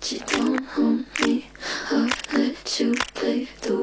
but you don't hold me. I'll let you play the